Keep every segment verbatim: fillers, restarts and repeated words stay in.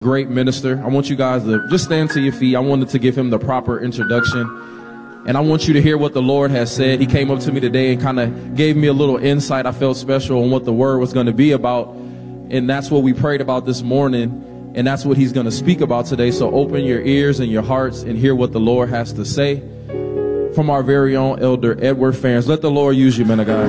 Great minister. I want you guys to just stand to your feet. I wanted to give him the proper introduction. And I want you to hear what the Lord has said. He came up to me today and kind of gave me a little insight. I felt special on what the word was going to be about. And that's what we prayed about this morning. And that's what he's going to speak about today. So open your ears and your hearts and hear what the Lord has to say from our very own Elder Edward Ferns. Let the Lord use you, man of God.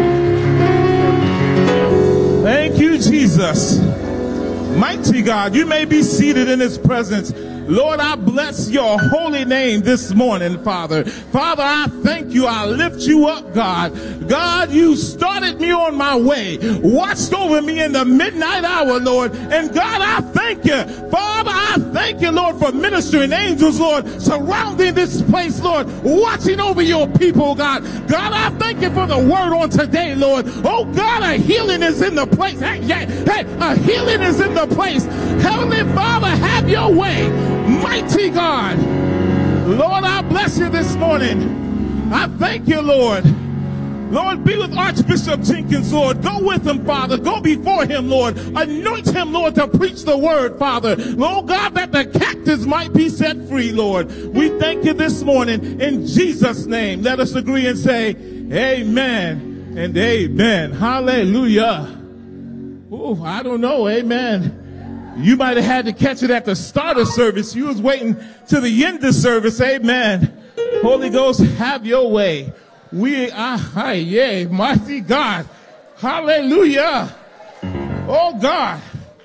Thank you, Jesus. Mighty God, you may be seated in his presence. Lord, I bless your holy name this morning, Father. Father, I thank you. I lift you up, God. God, you started me on my way, watched over me in the midnight hour, Lord. And God, I thank you. Father, I thank you, Lord, for ministering angels, Lord, surrounding this place, Lord, watching over your people, God. God, I thank you for the word on today, Lord. Oh, God, a healing is in the place. Hey, hey, hey, a healing is in the place. Heavenly Father, have your way. Mighty God, Lord, I bless you this morning. I thank you, Lord. Lord, be with Archbishop Jenkins, Lord. Go with him, Father. Go before him, Lord. Anoint him, Lord, to preach the word, Father. Lord God, that the captives might be set free, Lord. We thank you this morning in Jesus' name. Let us agree and say amen and amen. Hallelujah. Oh, I don't know. Amen. You might have had to catch it at the start of service. You was waiting to the end of service. Amen. Holy Ghost, have your way. We are, ah, yeah, mighty God. Hallelujah. Oh God.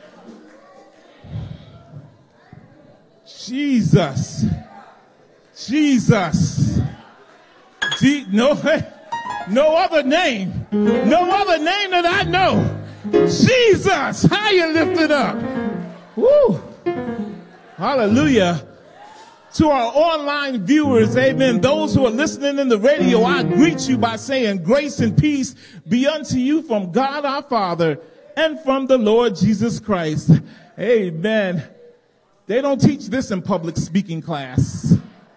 Jesus. Jesus. G- no, no other name. No other name that I know. Jesus. How you lifted up? Woo. Hallelujah. To our online viewers, amen, those who are listening in the radio, I greet you by saying grace and peace be unto you from God our Father and from the Lord Jesus Christ. Amen. They don't teach this in public speaking class.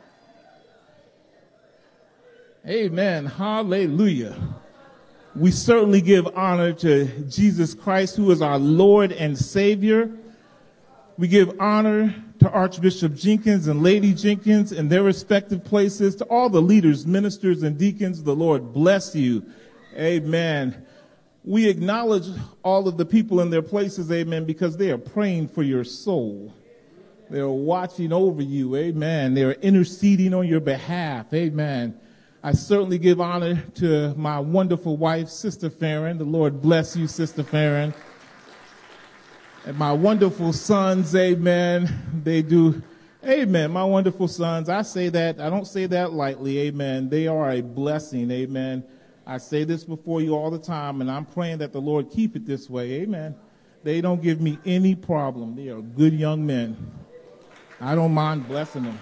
Amen. Hallelujah. We certainly give honor to Jesus Christ, who is our Lord and Savior. We give honor to Archbishop Jenkins and Lady Jenkins in their respective places, to all the leaders, ministers, and deacons. The Lord bless you. Amen. We acknowledge all of the people in their places, amen, because they are praying for your soul. They are watching over you, amen. They are interceding on your behalf, amen. I certainly give honor to my wonderful wife, Sister Farron. The Lord bless you, Sister Farron. And my wonderful sons, amen, they do, amen, my wonderful sons, I say that, I don't say that lightly, amen, they are a blessing, amen. I say this before you all the time, and I'm praying that the Lord keep it this way, amen. They don't give me any problem. They are good young men. I don't mind blessing them.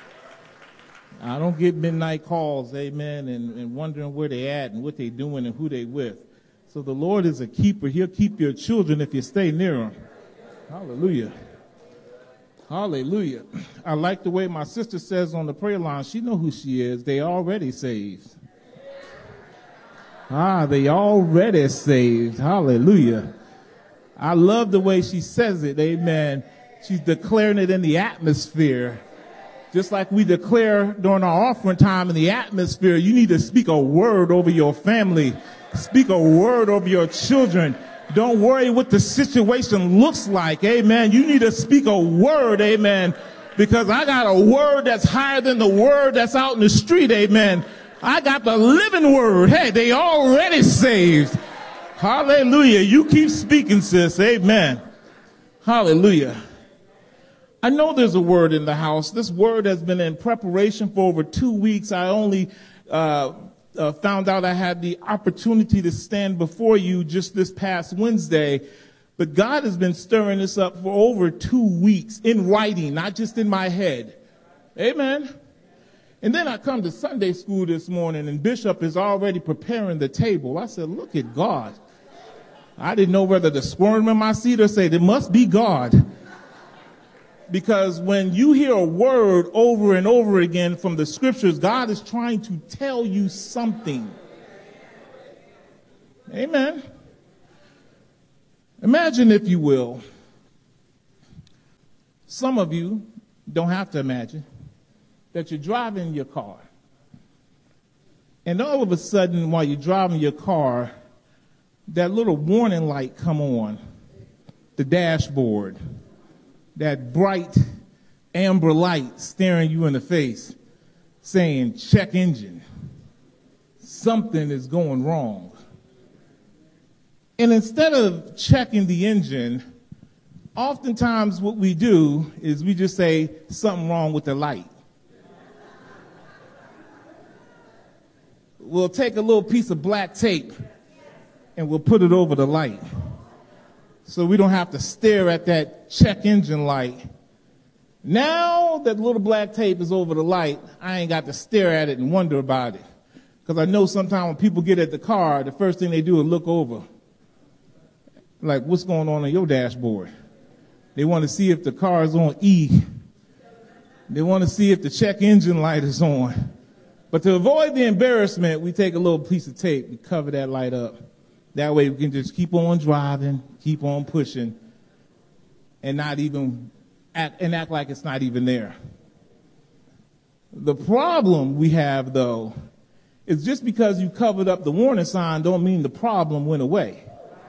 I don't get midnight calls, amen, and, and wondering where they at and what they doing and who they with. So the Lord is a keeper. He'll keep your children if you stay near him. Hallelujah. Hallelujah. I like the way my sister says on the prayer line, she know who she is. They already saved. Ah, they already saved. Hallelujah. I love the way she says it. Amen. She's declaring it in the atmosphere. Just like we declare during our offering time in the atmosphere, you need to speak a word over your family. Speak a word over your children. Don't worry what the situation looks like. Amen. You need to speak a word. Amen. Because I got a word that's higher than the word that's out in the street. Amen. I got the living word. Hey, they already saved. Hallelujah. You keep speaking, sis. Amen. Hallelujah. I know there's a word in the house. This word has been in preparation for over two weeks. I only uh, uh, found out I had the opportunity to stand before you just this past Wednesday. But God has been stirring this up for over two weeks in writing, not just in my head. Amen. And then I come to Sunday school this morning, and Bishop is already preparing the table. I said, look at God. I didn't know whether to squirm in my seat or say, it must be God. Because when you hear a word over and over again from the scriptures, God is trying to tell you something. Amen. Imagine, if you will, Some of you don't have to imagine that you're driving your car. And all of a sudden, while you're driving your car, that little warning light come on the dashboard, that bright amber light staring you in the face, saying, check engine. Something is going wrong. And instead of checking the engine, oftentimes what we do is we just say, something wrong with the light. We'll take a little piece of black tape and we'll put it over the light so we don't have to stare at that check engine light. Now that little black tape is over the light, I ain't got to stare at it and wonder about it. Because I know sometimes when people get at the car, the first thing they do is look over. Like, what's going on on your dashboard? They want to see if the car is on E. They want to see if the check engine light is on. But to avoid the embarrassment, we take a little piece of tape, we cover that light up. That way we can just keep on driving, keep on pushing, and not even act, and act like it's not even there. The problem we have, though, is just because you covered up the warning sign don't mean the problem went away.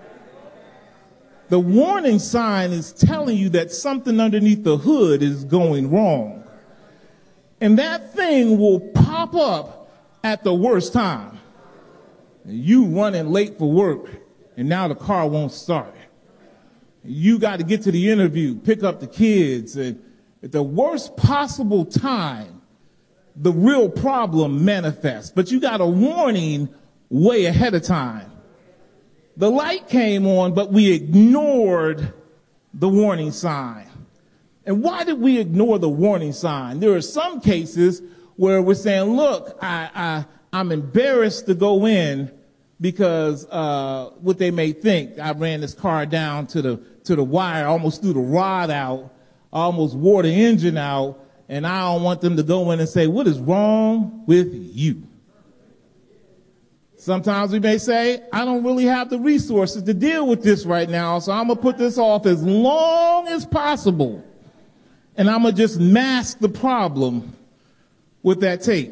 The warning sign is telling you that something underneath the hood is going wrong. And that thing will pop up at the worst time. You running late for work, and now the car won't start. You got to get to the interview, pick up the kids, and at the worst possible time, the real problem manifests. But you got a warning way ahead of time. The light came on, but we ignored the warning sign. And why did we ignore the warning sign? There are some cases where we're saying, look, I, I, I'm embarrassed to go in because uh, what they may think. I ran this car down to the, to the wire, almost threw the rod out, almost wore the engine out, and I don't want them to go in and say, what is wrong with you? Sometimes we may say, I don't really have the resources to deal with this right now, so I'm going to put this off as long as possible. And I'm going to just mask the problem with that tape.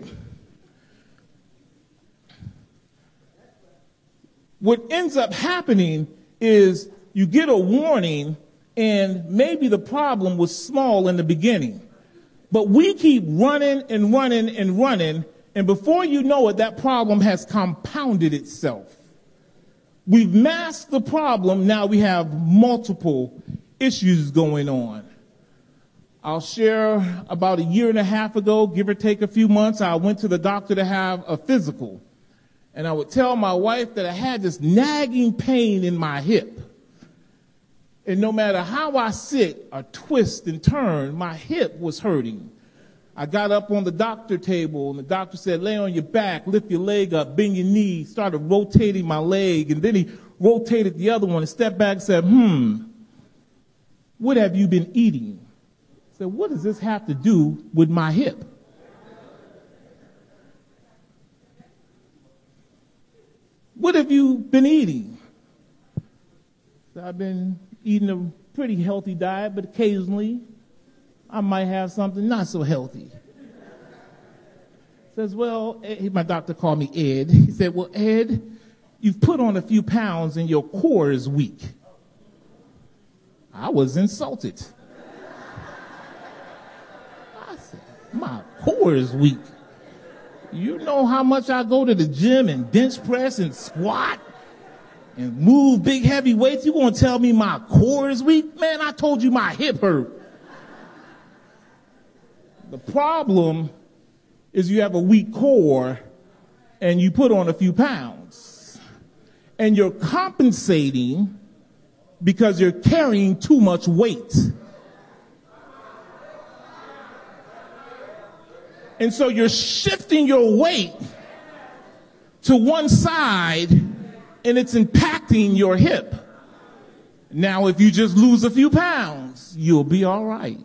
What ends up happening is you get a warning, and maybe the problem was small in the beginning. But we keep running and running and running, and before you know it, that problem has compounded itself. We've masked the problem, now we have multiple issues going on. I'll share about a year and a half ago, give or take a few months, I went to the doctor to have a physical. And I would tell my wife that I had this nagging pain in my hip. And no matter how I sit or twist and turn, my hip was hurting. I got up on the doctor table, and the doctor said, lay on your back, lift your leg up, bend your knee, started rotating my leg. And then he rotated the other one and stepped back and said, hmm, what have you been eating? I said, what does this have to do with my hip? What have you been eating? So I've been eating a pretty healthy diet, but occasionally I might have something not so healthy. Says, well, Ed, my doctor called me Ed. He said, well, Ed, you've put on a few pounds and your core is weak. I was insulted. I said, my core is weak. You know how much I go to the gym and bench press and squat and move big heavy weights? You gonna tell me my core is weak? Man, I told you my hip hurt. The problem is you have a weak core and you put on a few pounds. And you're compensating because you're carrying too much weight. And so you're shifting your weight to one side, and it's impacting your hip. Now, if you just lose a few pounds, you'll be all right.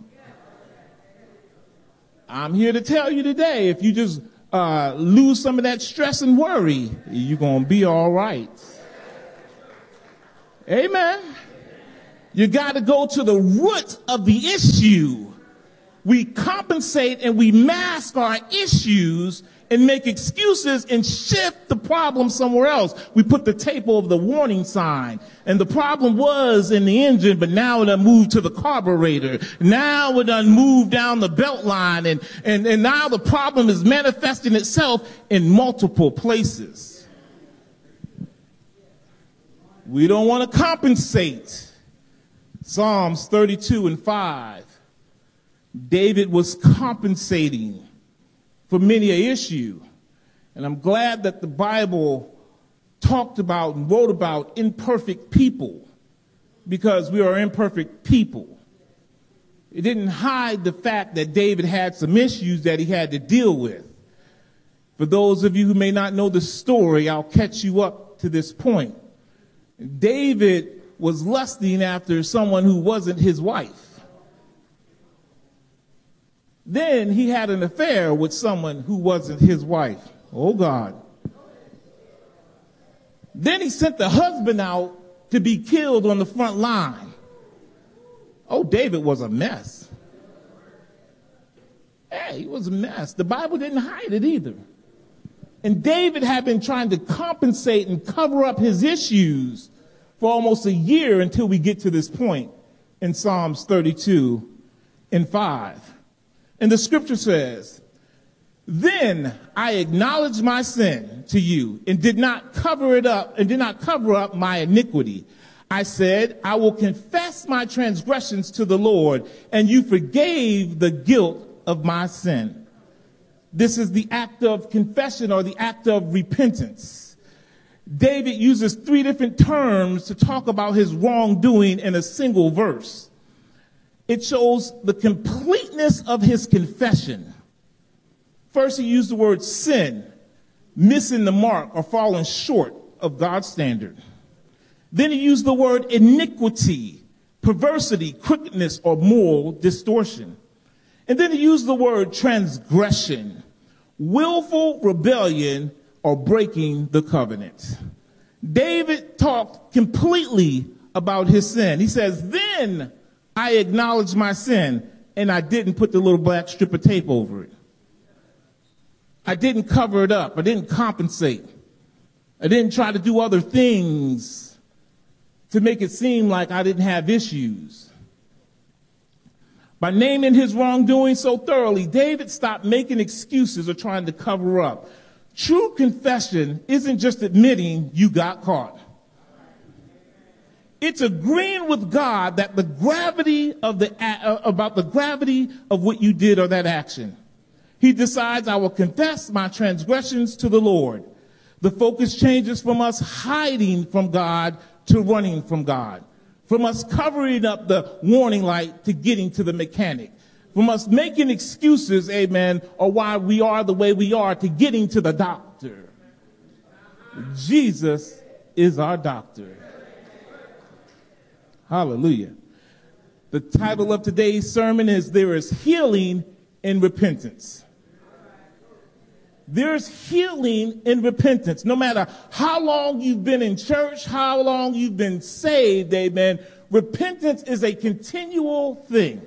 I'm here to tell you today, if you just uh, lose some of that stress and worry, you're going to be all right. Amen. You got to go to the root of the issue. We compensate and we mask our issues and make excuses and shift the problem somewhere else. We put the tape over the warning sign, and the problem was in the engine, but now it done moved to the carburetor. Now it done moved down the belt line, and, and, and now the problem is manifesting itself in multiple places. We don't want to compensate. Psalms thirty-two and five. David was compensating for many an issue. And I'm glad that the Bible talked about and wrote about imperfect people, because we are imperfect people. It didn't hide the fact that David had some issues that he had to deal with. For those of you who may not know the story, I'll catch you up to this point. David was lusting after someone who wasn't his wife. Then he had an affair with someone who wasn't his wife. Oh, God. Then he sent the husband out to be killed on the front line. Oh, David was a mess. Hey, he was a mess. The Bible didn't hide it either. And David had been trying to compensate and cover up his issues for almost a year until we get to this point in Psalms thirty-two and five. And the scripture says, "Then I acknowledged my sin to you and did not cover it up and did not cover up my iniquity. I said, I will confess my transgressions to the Lord, and you forgave the guilt of my sin." This is the act of confession, or the act of repentance. David uses three different terms to talk about his wrongdoing in a single verse. It shows the completeness of his confession. First, he used the word sin, missing the mark or falling short of God's standard. Then he used the word iniquity, perversity, crookedness, or moral distortion. And then he used the word transgression, willful rebellion, or breaking the covenant. David talked completely about his sin. He says, "Then I acknowledged my sin, and I didn't put the little black strip of tape over it. I didn't cover it up. I didn't compensate. I didn't try to do other things to make it seem like I didn't have issues." By naming his wrongdoing so thoroughly, David stopped making excuses or trying to cover up. True confession isn't just admitting you got caught. It's agreeing with God that the gravity of the uh, about the gravity of what you did or that action. He decides, I will confess my transgressions to the Lord. The focus changes from us hiding from God to running from God, from us covering up the warning light to getting to the mechanic, from us making excuses, amen, or why we are the way we are to getting to the doctor. Jesus is our doctor. Hallelujah. The title of today's sermon is There is Healing in Repentance. There's healing in repentance. No matter how long you've been in church, how long you've been saved, amen, repentance is a continual thing.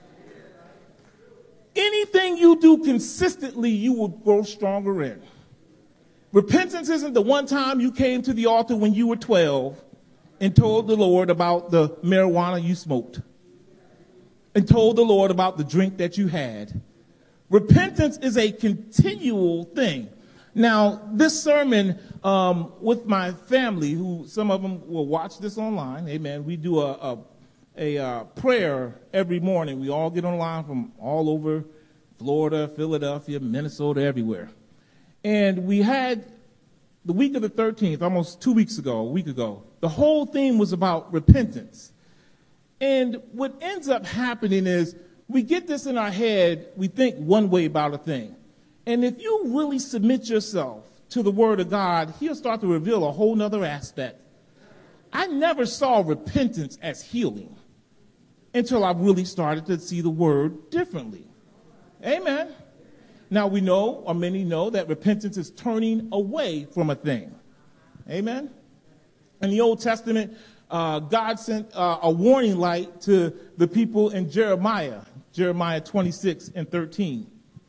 Anything you do consistently, you will grow stronger in. Repentance isn't the one time you came to the altar when you were twelve and told the Lord about the marijuana you smoked and told the Lord about the drink that you had. Repentance is a continual thing. Now, this sermon um, with my family, who some of them will watch this online, amen, we do a, a, a uh, prayer every morning. We all get online from all over Florida, Philadelphia, Minnesota, everywhere. And we had the week of the thirteenth, almost two weeks ago, a week ago, the whole theme was about repentance. And what ends up happening is we get this in our head, we think one way about a thing. And if you really submit yourself to the Word of God, He'll start to reveal a whole nother aspect. I never saw repentance as healing until I really started to see the Word differently. Amen. Now we know, or many know, that repentance is turning away from a thing. Amen. In the Old Testament, uh, God sent uh, a warning light to the people in Jeremiah, Jeremiah twenty-six and thirteen.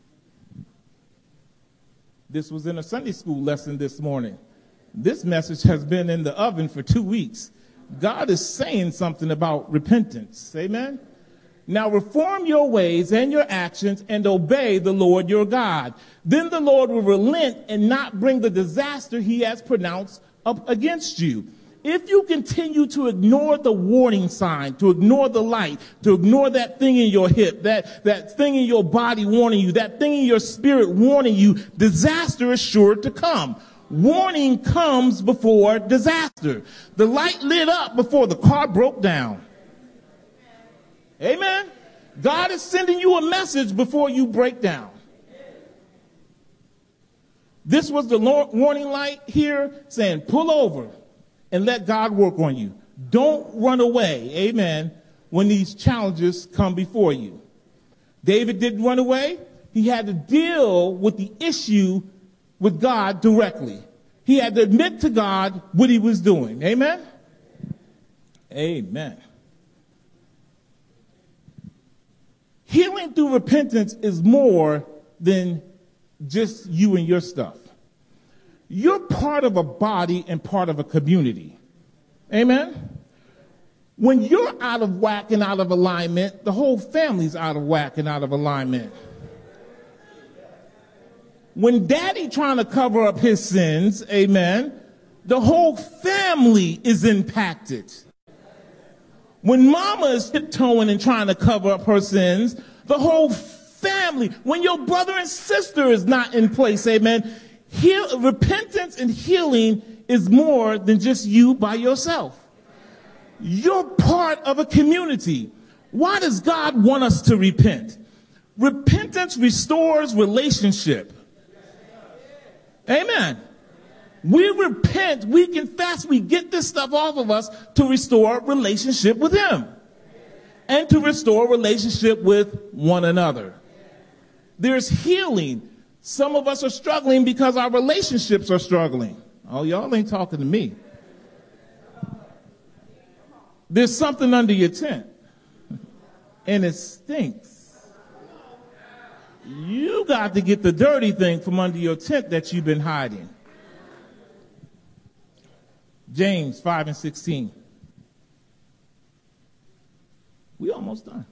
This was in a Sunday school lesson this morning. This message has been in the oven for two weeks. God is saying something about repentance. Amen? Now reform your ways and your actions and obey the Lord your God. Then the Lord will relent and not bring the disaster he has pronounced up against you. If you continue to ignore the warning sign, to ignore the light, to ignore that thing in your hip, that, that thing in your body warning you, that thing in your spirit warning you, disaster is sure to come. Warning comes before disaster. The light lit up before the car broke down. Amen. God is sending you a message before you break down. This was the warning light here saying, pull over and let God work on you. Don't run away, amen, when these challenges come before you. David didn't run away. He had to deal with the issue with God directly. He had to admit to God what he was doing. Amen? Amen. Healing through repentance is more than just you and your stuff. You're part of a body and part of a community. Amen? When you're out of whack and out of alignment, the whole family's out of whack and out of alignment. When daddy trying to cover up his sins, amen, the whole family is impacted. When mama is tiptoeing and trying to cover up her sins, the whole family, when your brother and sister is not in place, amen, heal, repentance and healing is more than just you by yourself. You're part of a community. Why does God want us to repent? Repentance restores relationship. Amen. We repent, we confess, we get this stuff off of us to restore relationship with him and to restore relationship with one another. There's healing. Some of us are struggling because our relationships are struggling. Oh, y'all ain't talking to me. There's something under your tent and it stinks. You got to get the dirty thing from under your tent that you've been hiding. James five and sixteen. We almost done.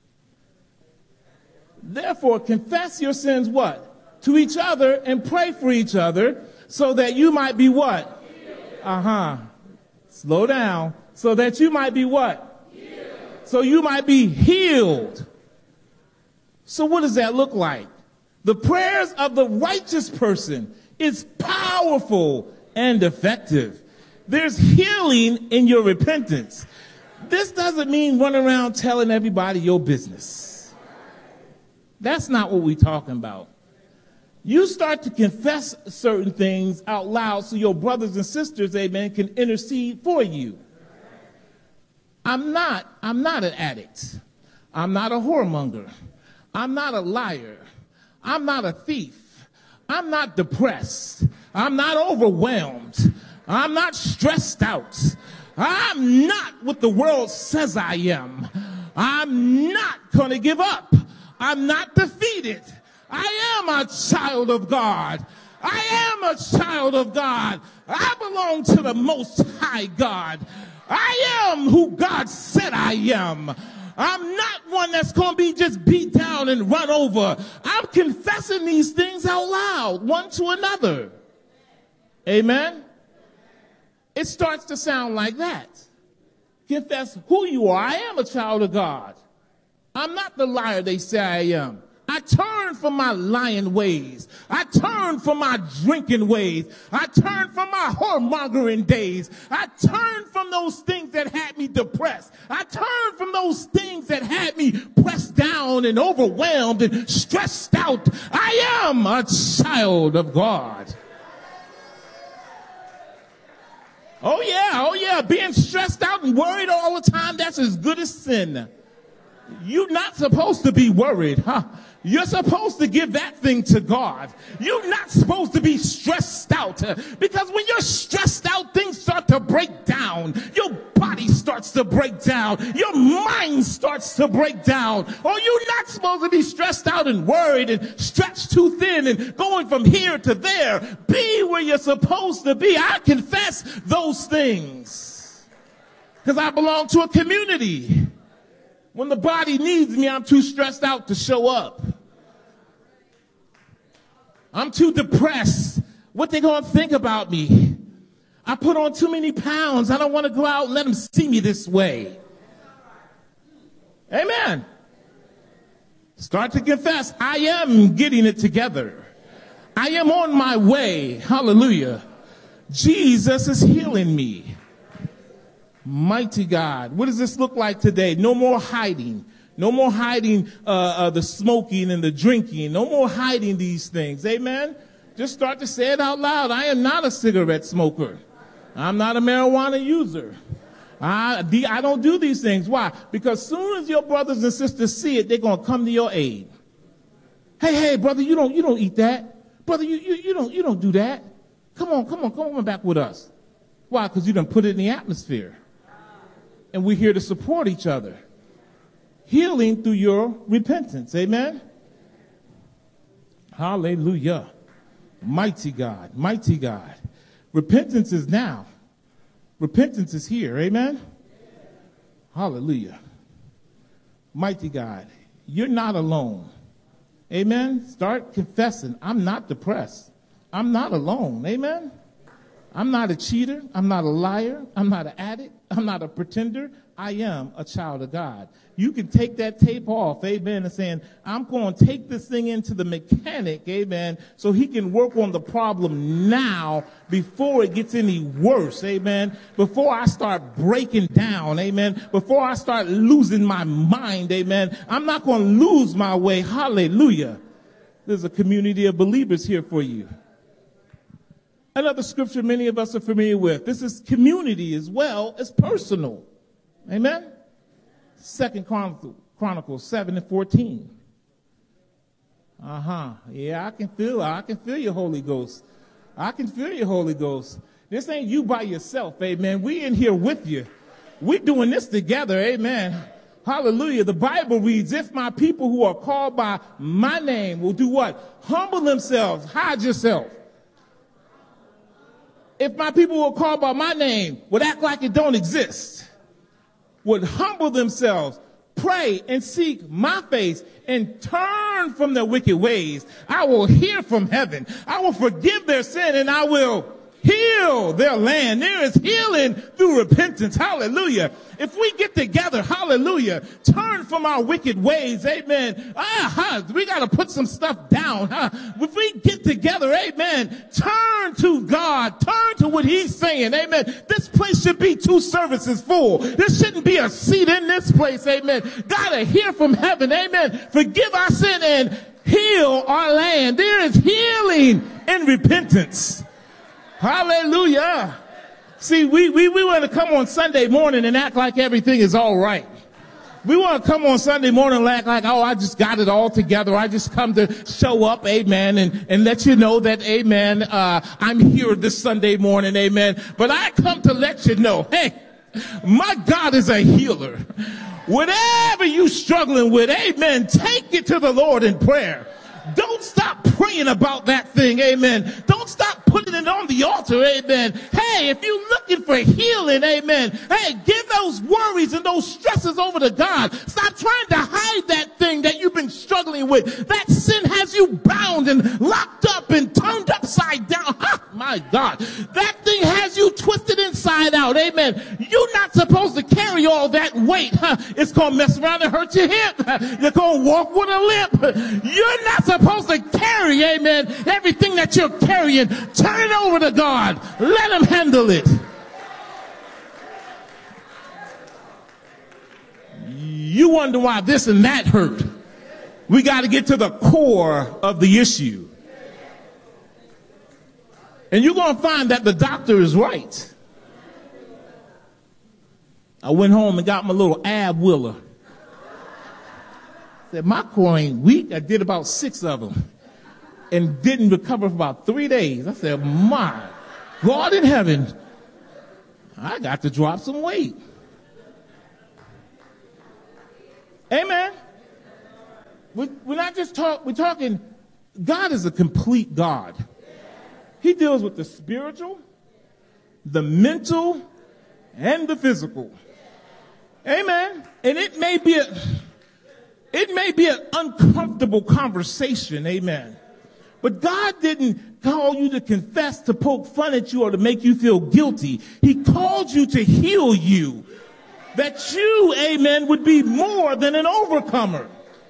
Therefore, confess your sins what? To each other and pray for each other so that you might be what? Uh-huh. Slow down. So that you might be what? Healed. So you might be healed. So what does that look like? The prayers of the righteous person is powerful and effective. There's healing in your repentance. This doesn't mean run around telling everybody your business. That's not what we're talking about. You start to confess certain things out loud so your brothers and sisters, amen, can intercede for you. I'm not, I'm not an addict. I'm not a whoremonger. I'm not a liar. I'm not a thief. I'm not depressed. I'm not overwhelmed. I'm not stressed out. I'm not what the world says I am. I'm not going to give up. I'm not defeated. I am a child of God. I am a child of God. I belong to the Most High God. I am who God said I am. I'm not one that's going to be just beat down and run over. I'm confessing these things out loud, one to another. Amen? It starts to sound like that. Confess who you are. I am a child of God. I'm not the liar they say I am. I turn from my lying ways. I turn from my drinking ways. I turn from my whoremongering days. I turn from those things that had me depressed. I turn from those things that had me pressed down and overwhelmed and stressed out. I am a child of God. Oh yeah, oh yeah, being stressed out and worried all the time, that's as good as sin. You're not supposed to be worried, huh? You're supposed to give that thing to God. You're not supposed to be stressed out, uh, because when you're stressed out, things start to break down. Your body starts to break down. Your mind starts to break down. Or you're not supposed to be stressed out and worried and stretched too thin and going from here to there. Be where you're supposed to be. I confess those things because I belong to a community. When the body needs me, I'm too stressed out to show up. I'm too depressed. What they gonna think about me? I put on too many pounds. I don't want to go out and let them see me this way. Amen. Start to confess. I am getting it together. I am on my way. Hallelujah. Jesus is healing me. Mighty God. What does this look like today? No more hiding. No more hiding uh, uh, the smoking and the drinking. No more hiding these things. Amen. Just start to say it out loud. I am not a cigarette smoker. I'm not a marijuana user. I, the, I don't do these things. Why? Because as soon as your brothers and sisters see it, they're going to come to your aid. Hey, hey, brother, you don't, you don't eat that. Brother, you, you, you don't, you don't do that. Come on, come on, come on back with us. Why? Because you done put it in the atmosphere. And we're here to support each other. Healing through your repentance. Amen. Hallelujah. Mighty God, mighty God. Repentance is now. Repentance is here. Amen. Hallelujah. Mighty God, you're not alone. Amen. Start confessing. I'm not depressed. I'm not alone. Amen. I'm not a cheater. I'm not a liar. I'm not an addict. I'm not a pretender. I am a child of God. You can take that tape off, amen, and saying, I'm going to take this thing into the mechanic, amen, so he can work on the problem now before it gets any worse, amen, before I start breaking down, amen, before I start losing my mind, amen. I'm not going to lose my way, hallelujah. There's a community of believers here for you. Another scripture many of us are familiar with. This is community as well as personal. Amen. Second Chronicles seven and fourteen. Uh-huh. Yeah, I can feel I can feel your Holy Ghost. I can feel your Holy Ghost. This ain't you by yourself, amen. We in here with you. We're doing this together, amen. Hallelujah. The Bible reads, if my people who are called by my name will do what? Humble themselves. Hide yourself. If my people who are called by my name would act like it don't exist, would humble themselves, pray and seek my face and turn from their wicked ways, I will hear from heaven. I will forgive their sin and I will heal their land. There is healing through repentance. Hallelujah. If we get together, hallelujah, turn from our wicked ways, amen. Ah, huh, we got to put some stuff down. Huh? If we get together, amen, turn to God, turn to what he's saying, amen. This place should be two services full. There shouldn't be a seat in this place, amen. Got to hear from heaven, amen. Forgive our sin and heal our land. There is healing in repentance. Hallelujah. See, we, we, we want to come on Sunday morning and act like everything is all right. We want to come on Sunday morning and act like, oh, I just got it all together. I just come to show up, amen, and, and let you know that, amen, uh, I'm here this Sunday morning, amen. But I come to let you know, hey, my God is a healer. Whatever you struggling with, amen, take it to the Lord in prayer. Don't stop praying about that thing, amen. Don't stop putting it on the altar, amen. Hey, if you're looking for healing, amen, hey, give those worries and those stresses over to God. Stop trying to hide that thing that you've been struggling with. That sin has you bound and locked up and turned upside down. Ha, my God. That thing has you twisted inside out, amen. You're not supposed to carry all that weight. Huh? It's going to mess around and hurt your hip. You're going to walk with a limp. You're not supposed to carry, amen, everything that you're carrying. Turn it over to God. Let him handle it. You wonder why this and that hurt. We got to get to the core of the issue. And you're going to find that the doctor is right. I went home and got my little ab wheeler. said, my core ain't weak. I did about six of them and didn't recover for about three days. I said, my God in heaven, I got to drop some weight. Amen. We're not just talk, we're talking, God is a complete God. He deals with the spiritual, the mental, and the physical. Amen. And it may be a, it may be an uncomfortable conversation. Amen. But God didn't call you to confess to poke fun at you or to make you feel guilty. He called you to heal you. That you, amen, would be more than an overcomer.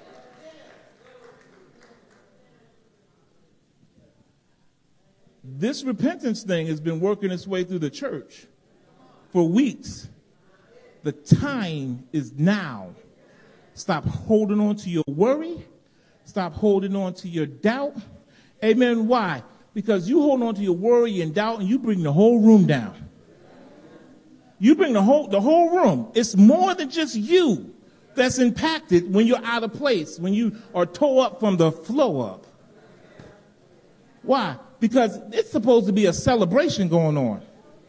This repentance thing has been working its way through the church for weeks. The time is now. Stop holding on to your worry. Stop holding on to your doubt. Amen. Why? Because you hold on to your worry and doubt and you bring the whole room down. You bring the whole, the whole room. It's more than just you that's impacted when you're out of place, when you are tore up from the flow up. Why? Because it's supposed to be a celebration going on.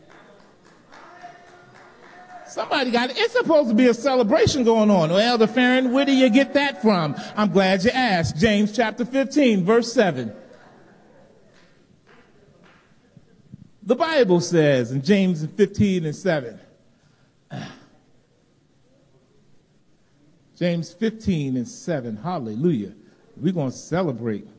Somebody got it. It's supposed to be a celebration going on. Well, Elder Farron, where do you get that from? I'm glad you asked. James chapter fifteen, verse seven. The Bible says in James fifteen and seven. James fifteen and seven. Hallelujah. We're going to celebrate.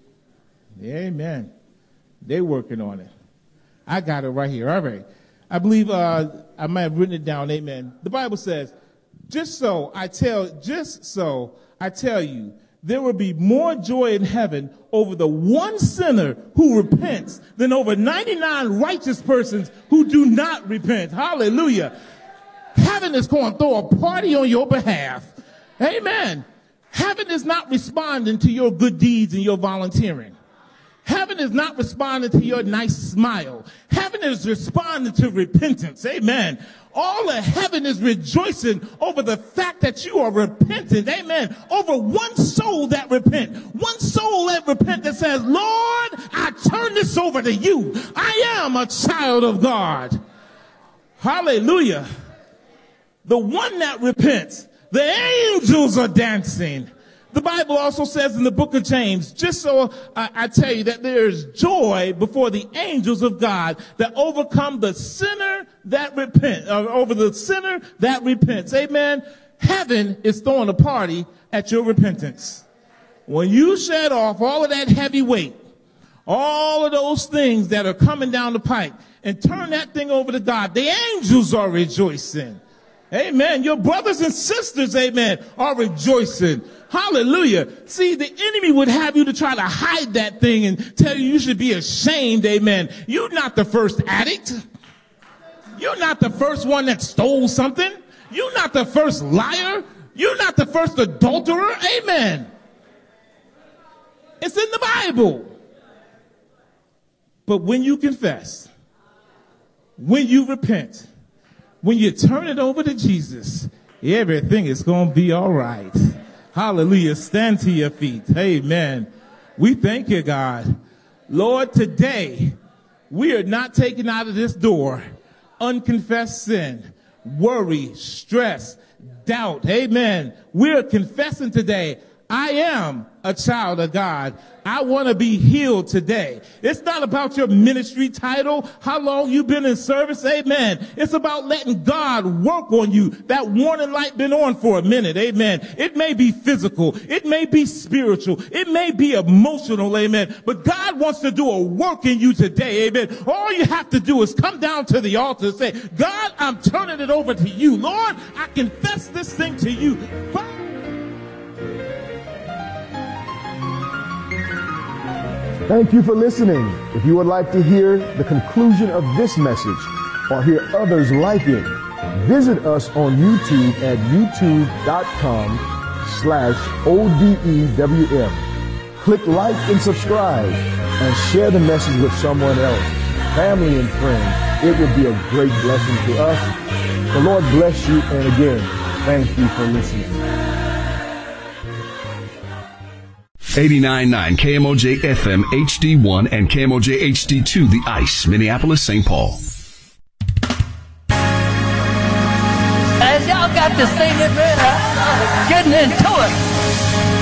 Amen. They're working on it. I got it right here. All right. I believe uh, I might have written it down. Amen. The Bible says, just so I tell, just so I tell you, there will be more joy in heaven over the one sinner who repents than over ninety-nine righteous persons who do not repent. Hallelujah. Heaven is going to throw a party on your behalf. Amen. Heaven is not responding to your good deeds and your volunteering. Heaven is not responding to your nice smile. Heaven is responding to repentance. Amen. All of heaven is rejoicing over the fact that you are repentant. Amen. Over one soul that repent. One soul that repent that says, Lord, I turn this over to you. I am a child of God. Hallelujah. The one that repents, the angels are dancing. The Bible also says in the book of James, just so I, I tell you that there is joy before the angels of God that overcome the sinner that repent, or over the sinner that repents. Amen. Heaven is throwing a party at your repentance. When you shed off all of that heavy weight, all of those things that are coming down the pike, and turn that thing over to God, the angels are rejoicing. Amen. Your brothers and sisters, amen, are rejoicing. Hallelujah. See, the enemy would have you to try to hide that thing and tell you you should be ashamed. Amen. You're not the first addict. You're not the first one that stole something. You're not the first liar. You're not the first adulterer. Amen. It's in the Bible. But when you confess, when you repent, when you turn it over to Jesus, everything is going to be all right. Hallelujah. Stand to your feet. Amen. We thank you, God. Lord, today we are not taking out of this door unconfessed sin, worry, stress, doubt. Amen. We're confessing today, I am a child of God. I want to be healed today. It's not about your ministry title, how long you've been in service. Amen. It's about letting God work on you. That warning light been on for a minute. Amen. It may be physical. It may be spiritual. It may be emotional. Amen. But God wants to do a work in you today. Amen. All you have to do is come down to the altar and say, God, I'm turning it over to you. Lord, I confess this thing to you. Father, thank you for listening. If you would like to hear the conclusion of this message or hear others like it, visit us on YouTube at youtube.com slash ODEWM. Click like and subscribe and share the message with someone else, family and friends. It would be a great blessing to us. The Lord bless you, and again, thank you for listening. eighty-nine point nine K M O J F M H D one and K M O J H D two, The Ice, Minneapolis, Saint Paul. As y'all got this thing, uh, getting into it.